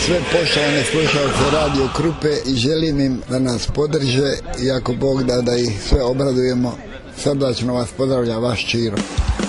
sve poštovane slušalce Radio Krupe i želim im da nas podrže i ako Bog da ih sve obradujemo. Srdačno vas pozdravlja vaš Čiro.